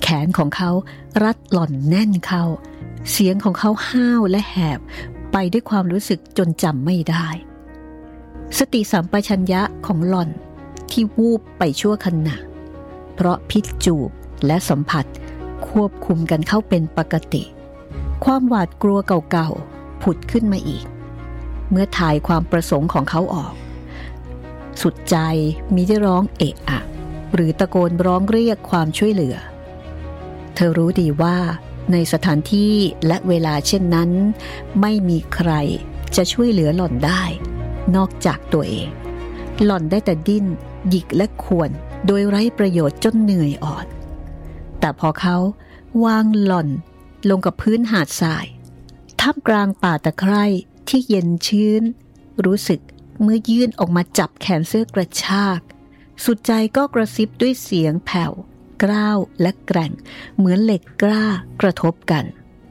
แขนของเขารัดหล่อนแน่นเข้าเสียงของเขาห้าวและแหบไปด้วยความรู้สึกจนจำไม่ได้สติสัมปชัญญะของหล่อนที่วูบไปชั่วขณะเพราะพิษจูบและสัมผัสควบคุมกันเข้าเป็นปกติความหวาดกลัวเก่าๆผุดขึ้นมาอีกเมื่อถ่ายความประสงค์ของเขาออกสุดใจมิได้ร้องเอะอะหรือตะโกนร้องเรียกความช่วยเหลือเธอรู้ดีว่าในสถานที่และเวลาเช่นนั้นไม่มีใครจะช่วยเหลือหล่อนได้นอกจากตัวเองหล่อนได้แต่ดิ้นหยิกและข่วนโดยไร้ประโยชน์จนเหนื่อยอ่อนแต่พอเขาวางหล่อนลงกับพื้นหาดทรายท่ามกลางป่าตะไคร่ที่เย็นชื้นรู้สึกเมื่อยื่นออกมาจับแขนเสื้อกระชากสุดใจก็กระซิบด้วยเสียงแผ่วกร้าวและแกร่งเหมือนเหล็กกล้ากระทบกัน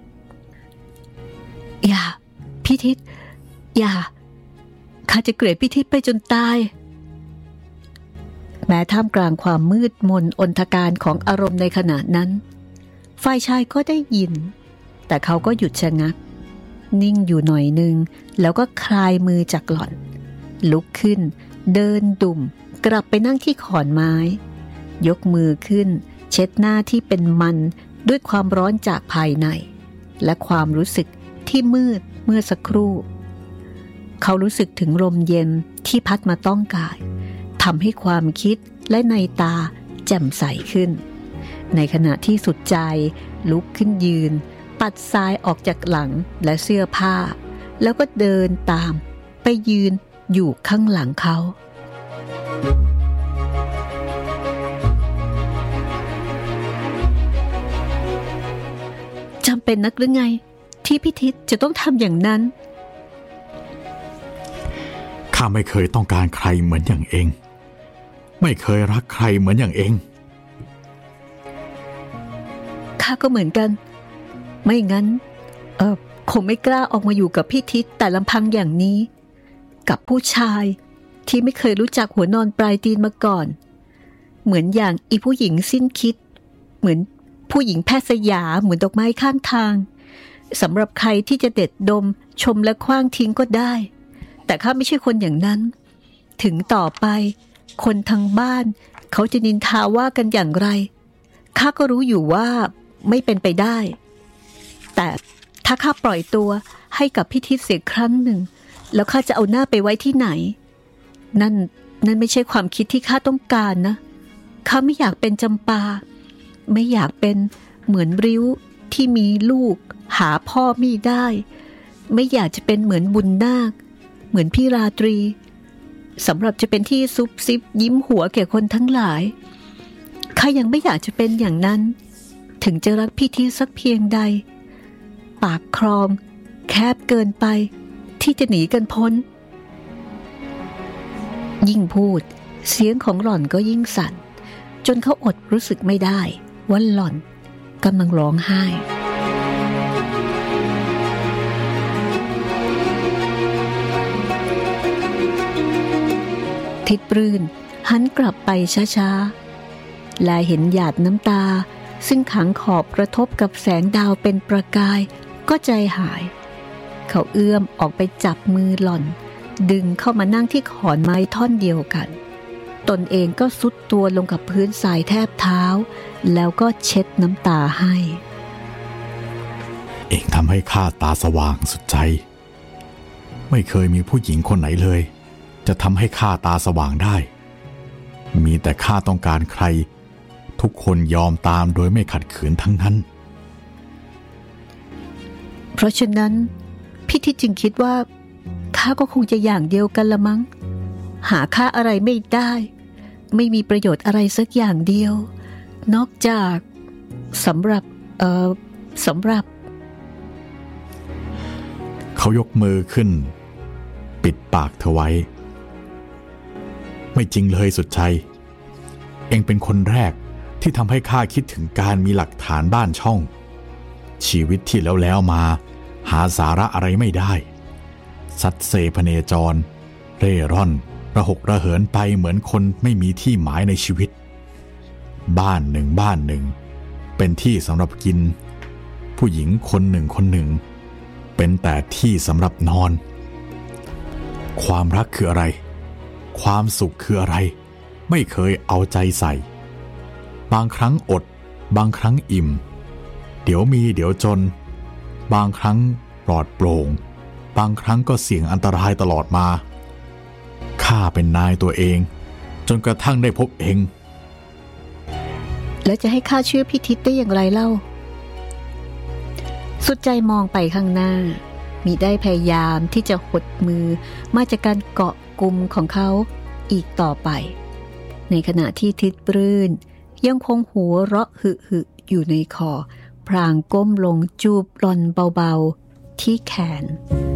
อย่าพิทิศอย่าข้าจะเกลียดพิทิศไปจนตายแม้ท่ามกลางความมืดมนอนทการของอารมณ์ในขณะนั้นฝ่ายชายก็ได้ยินแต่เขาก็หยุดชะงักนิ่งอยู่หน่อยนึงแล้วก็คลายมือจากหล่อนลุกขึ้นเดินดุ่มกลับไปนั่งที่ขอนไม้ยกมือขึ้นเช็ดหน้าที่เป็นมันด้วยความร้อนจากภายในและความรู้สึกที่มืดเมื่อสักครู่เขารู้สึกถึงลมเย็นที่พัดมาต้องกายทำให้ความคิดและในตาแจ่มใสขึ้นในขณะที่สุดใจลุกขึ้นยืนปัดทรายออกจากหลังและเสื้อผ้าแล้วก็เดินตามไปยืนอยู่ข้างหลังเขาจำเป็นนักหรือไงที่พิทิศจะต้องทำอย่างนั้นข้าไม่เคยต้องการใครเหมือนอย่างเองไม่เคยรักใครเหมือนอย่างเองข้าก็เหมือนกันไม่งั้นคงไม่กล้าออกมาอยู่กับพิทิศแต่ลำพังอย่างนี้กับผู้ชายที่ไม่เคยรู้จักหัวนอนปลายตีนมาก่อนเหมือนอย่างอีผู้หญิงสิ้นคิดเหมือนผู้หญิงแพทย์สยาเหมือนดอกไม้ข้างทางสำหรับใครที่จะเด็ดดมชมและคว้างทิ้งก็ได้แต่ข้าไม่ใช่คนอย่างนั้นถึงต่อไปคนทางบ้านเขาจะนินทาว่ากันอย่างไรข้าก็รู้อยู่ว่าไม่เป็นไปได้แต่ถ้าข้าปล่อยตัวให้กับพิทิศเสียครั้งหนึ่งแล้วข้าจะเอาหน้าไปไว้ที่ไหนนั่นไม่ใช่ความคิดที่ข้าต้องการนะข้าไม่อยากเป็นจำปาไม่อยากเป็นเหมือนริ้วที่มีลูกหาพ่อไม่ได้ไม่อยากจะเป็นเหมือนบุญนาคเหมือนพี่ราตรีสำหรับจะเป็นที่ซุบซิบยิ้มหัวแก่คนทั้งหลายข้ายังไม่อยากจะเป็นอย่างนั้นถึงจะรักพี่ที่สักเพียงใดปากคลองแคบเกินไปที่จะหนีกันพ้นยิ่งพูดเสียงของหล่อนก็ยิ่งสั่นจนเขาอดรู้สึกไม่ได้ว่าหล่อนกำลังร้องไห้ทิดปรื่นหันกลับไปช้าๆและเห็นหยาดน้ำตาซึ่งขังขอบกระทบกับแสงดาวเป็นประกายก็ใจหายเขาเอื้อมออกไปจับมือหล่อนดึงเข้ามานั่งที่ขอนไม้ท่อนเดียวกันตนเองก็ซุดตัวลงกับพื้นทรายแทบเท้าแล้วก็เช็ดน้ำตาให้เองทำให้ข้าตาสว่างสุดใจไม่เคยมีผู้หญิงคนไหนเลยจะทำให้ข้าตาสว่างได้มีแต่ข้าต้องการใครทุกคนยอมตามโดยไม่ขัดขืนทั้งนั้นเพราะฉะนั้นพิทิศจึงคิดว่าข้าก็คงจะอย่างเดียวกันละมั้งหาค่าอะไรไม่ได้ไม่มีประโยชน์อะไรสักอย่างเดียวนอกจากสำหรับเขายกมือขึ้นปิดปากเธอไว้ไม่จริงเลยสุดใจเองเป็นคนแรกที่ทำให้ข้าคิดถึงการมีหลักฐานบ้านช่องชีวิตที่แล้วมาหาสาระอะไรไม่ได้สัตเสพเนจรเร่ร่อนระหกระเหินไปเหมือนคนไม่มีที่หมายในชีวิตบ้านหนึ่งเป็นเป็นที่สำหรับกินผู้หญิงคนหนึ่งคนหนึ่งเป็นแต่ที่สำหรับนอนความรักคืออะไรความสุขคืออะไรไม่เคยเอาใจใส่บางครั้งอดบางครั้งอิ่มเดี๋ยวมีเดี๋ยวจนบางครั้งปลอดโปร่งบางครั้งก็เสี่ยงอันตรายตลอดมาข้าเป็นนายตัวเองจนกระทั่งได้พบเองแล้วจะให้ข้าเชื่อพี่ทิศได้อย่างไรเล่าสุดใจมองไปข้างหน้ามิได้พยายามที่จะหดมือมาจากการเกาะกุมของเขาอีกต่อไปในขณะที่ทิศปรื่นยังคงหัวเราะหึๆอยู่ในคอพลางก้มลงจูบหล่อนเบาๆที่แขน